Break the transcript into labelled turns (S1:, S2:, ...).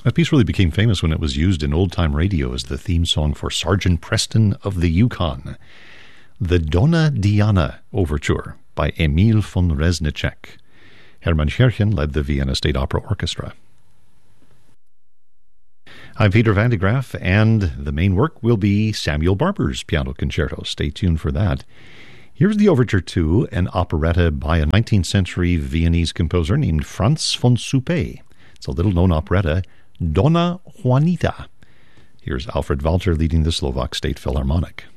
S1: That piece really became famous when it was used in old-time radio as the theme song for Sergeant Preston of the Yukon. The Donna Diana Overture by Emil von Reznicek. Hermann Scherchen led the Vienna State Opera Orchestra. I'm Peter Van de Graaff, and the main work will be Samuel Barber's Piano Concerto. Stay tuned for that. Here's the overture to an operetta by a 19th century Viennese composer named Franz von Suppé. It's a little-known operetta, Donna Juanita. Here's Alfred Walter leading the Slovak State Philharmonic.